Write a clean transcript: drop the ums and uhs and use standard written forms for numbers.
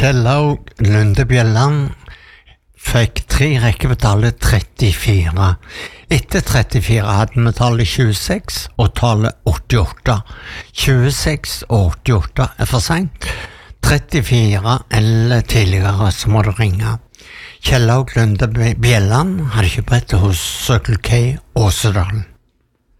Kjellaug Lunde Bjelland fikk 3 rekker på tallet 34. Etter 34 hadde vi tallet 26 og tallet 88. 26 og 88 for sent. 34 eller tidligere så må du ringe. Kjellaug Lunde Bjelland hadde kjøpt hos Circle K Åsedalen.